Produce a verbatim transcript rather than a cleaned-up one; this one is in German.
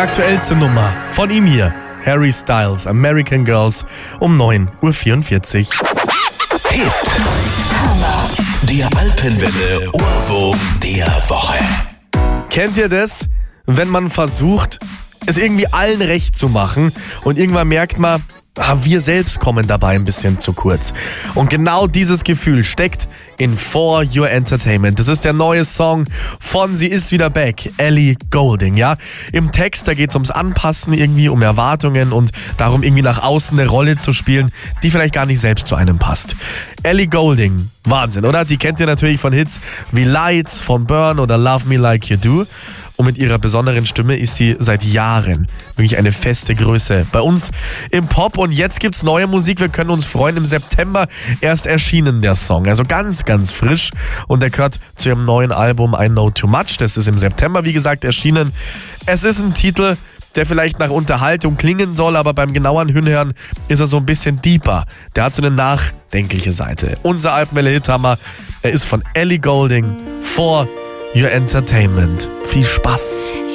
aktuellste Nummer von ihm hier. Harry Styles, American Girls, um neun Uhr vierundvierzig. Hit. Der Alpenwelle Ohrwurm der Woche. Kennt ihr das, wenn man versucht, es irgendwie allen recht zu machen und irgendwann merkt man, ah, wir selbst kommen dabei ein bisschen zu kurz. Und genau dieses Gefühl steckt in For Your Entertainment. Das ist der neue Song von Sie ist wieder back, Ellie Goulding, ja. Im Text, da geht es ums Anpassen irgendwie, um Erwartungen und darum irgendwie nach außen eine Rolle zu spielen, die vielleicht gar nicht selbst zu einem passt. Ellie Goulding, Wahnsinn, oder? Die kennt ihr natürlich von Hits wie Lights von Burn oder Love Me Like You Do. Und mit ihrer besonderen Stimme ist sie seit Jahren wirklich eine feste Größe bei uns im Pop. Und jetzt gibt's neue Musik. Wir können uns freuen. Im September erst erschienen der Song. Also ganz, ganz frisch. Und er gehört zu ihrem neuen Album I Know Too Much. Das ist im September, wie gesagt, erschienen. Es ist ein Titel, der vielleicht nach Unterhaltung klingen soll, aber beim genaueren Hinhören ist er so ein bisschen deeper. Der hat so eine nachdenkliche Seite. Unser Alpenwelle-Hithammer, er ist von Ellie Goulding, For Your Entertainment. Viel Spaß.